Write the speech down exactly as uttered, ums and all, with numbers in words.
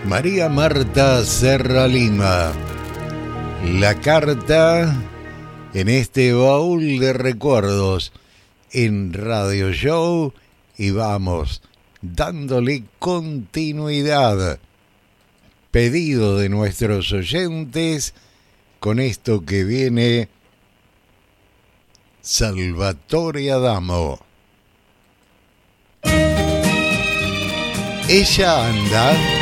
María Marta Serra Lima. La carta en este baúl de recuerdos en Radio Show y vamos dándole continuidad. Pedido de nuestros oyentes con esto que viene Salvatore Adamo. Ella anda